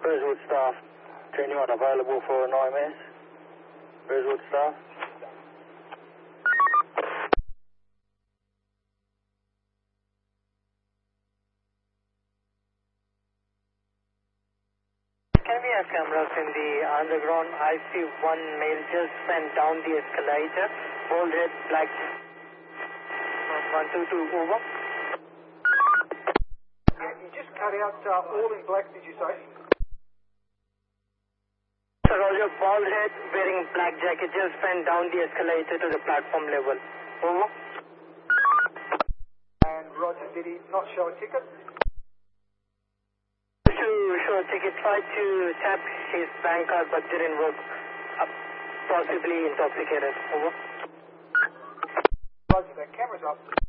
Rosewood staff. 21 available for an IMS. Rosewood staff. Can we have cameras in the underground? I see one male just went down the escalator. Bold head, black. 122, over. Yeah, you just cut out all in black, did you say? Sir, Roger, bald head, wearing black jacket, just went down the escalator to the platform level. Over. And Roger, did he not show a ticket? To show a ticket, tried to tap his bank card but didn't work. Possibly intoxicated. Over. Roger, that camera's up.